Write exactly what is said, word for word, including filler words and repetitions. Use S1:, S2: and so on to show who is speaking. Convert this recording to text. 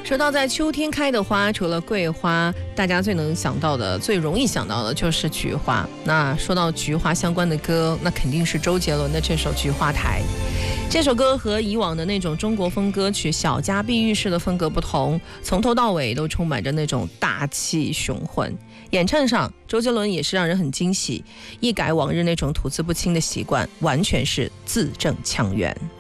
S1: 说到在秋天开的花，除了桂花，大家最能想到的、最容易想到的就是菊花。那说到菊花相关的歌，那肯定是周杰伦的这首《菊花台》。这首歌和以往的那种中国风歌曲小家碧玉式的风格不同，从头到尾都充满着那种大气雄浑。演唱上，周杰伦也是让人很惊喜，一改往日那种吐字不清的习惯，完全是字正腔圆。